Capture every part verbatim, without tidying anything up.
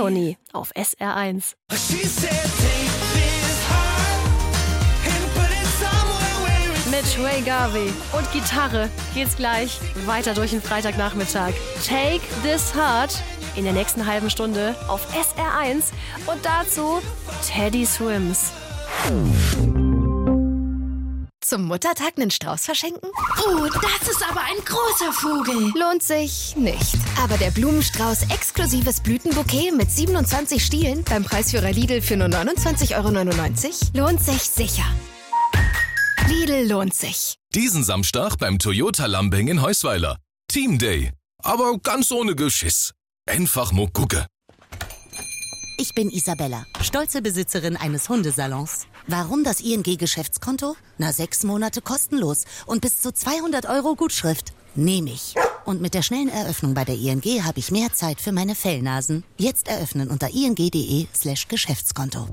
Symphony auf S R eins. Mit Ray Garvey und Gitarre geht's gleich weiter durch den Freitagnachmittag. Take This Heart in der nächsten halben Stunde auf S R eins und dazu Teddy Swims. Zum Muttertag einen Strauß verschenken? Oh, das ist aber ein großer Vogel. Lohnt sich nicht. Aber der Blumenstrauß exklusives Blütenbouquet mit siebenundzwanzig Stielen beim Preisführer Lidl für nur neunundzwanzig Euro neunundneunzig lohnt sich sicher. Lidl lohnt sich. Diesen Samstag beim Toyota Lambing in Heusweiler. Team Day. Aber ganz ohne Geschiss. Einfach nur gucke. Ich bin Isabella, stolze Besitzerin eines Hundesalons. Warum das I N G-Geschäftskonto? Na, sechs Monate kostenlos und bis zu zweihundert Euro Gutschrift. Nehme ich. Und mit der schnellen Eröffnung bei der I N G habe ich mehr Zeit für meine Fellnasen. Jetzt eröffnen unter ing.de slash Geschäftskonto.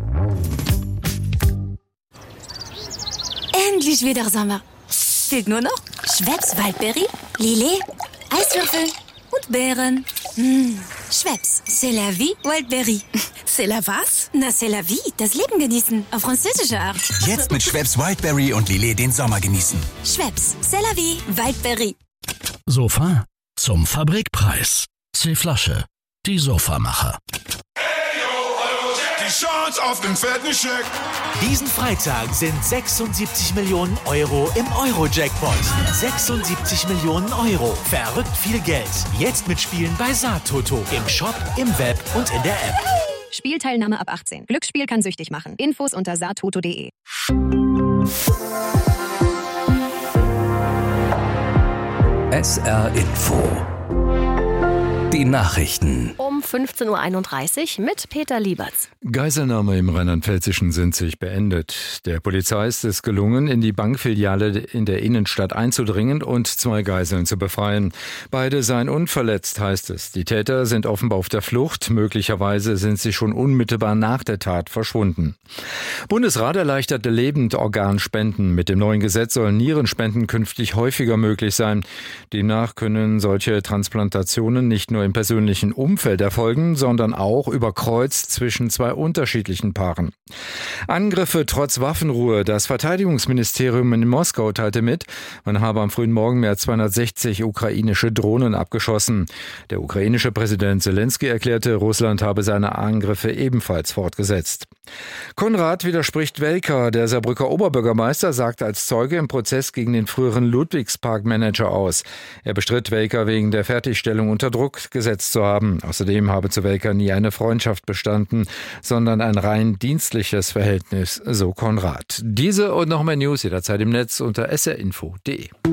Endlich wieder Sommer. Fehlt nur noch Schweppes Waldbeere, Lillet, Eiswürfel und Beeren. Mmh. Schweppes, c'est la vie, Wildberry. C'est la was? Na, c'est la vie, das Leben genießen, auf französische Art. Jetzt mit Schweppes Wildberry und Lillet den Sommer genießen. Schweppes, c'est la vie, Wildberry. Sofa zum Fabrikpreis. C-Flasche, die Sofamacher. Die Chance auf den fetten Scheck. Diesen Freitag sind sechsundsiebzig Millionen Euro im Euro-Jackpot. sechsundsiebzig Millionen Euro. Verrückt viel Geld. Jetzt mitspielen bei Saatoto. Im Shop, im Web und in der App. Spielteilnahme ab achtzehn. Glücksspiel kann süchtig machen. Infos unter saatoto punkt de. S R Info. Die Nachrichten. Um fünfzehn Uhr einunddreißig mit Peter Lieberts. Geiselnahme im Rheinland-Pfälzischen sind sich beendet. Der Polizei ist es gelungen, in die Bankfiliale in der Innenstadt einzudringen und zwei Geiseln zu befreien. Beide seien unverletzt, heißt es. Die Täter sind offenbar auf der Flucht. Möglicherweise sind sie schon unmittelbar nach der Tat verschwunden. Bundesrat erleichterte Lebendorganspenden. Mit dem neuen Gesetz sollen Nierenspenden künftig häufiger möglich sein. Demnach können solche Transplantationen nicht nur im persönlichen Umfeld erfolgen, sondern auch über Kreuz zwischen zwei unterschiedlichen Paaren. Angriffe trotz Waffenruhe. Das Verteidigungsministerium in Moskau teilte mit, man habe am frühen Morgen mehr als zweihundertsechzig ukrainische Drohnen abgeschossen. Der ukrainische Präsident Zelensky erklärte, Russland habe seine Angriffe ebenfalls fortgesetzt. Konrad widerspricht Welker. Der Saarbrücker Oberbürgermeister sagte als Zeuge im Prozess gegen den früheren Ludwigspark-Manager aus. Er bestritt, Welker wegen der Fertigstellung unter Druck gesetzt zu haben. Außerdem habe zu Welker nie eine Freundschaft bestanden, sondern ein rein dienstliches Verhältnis, so Konrad. Diese und noch mehr News jederzeit im Netz unter s r info punkt de.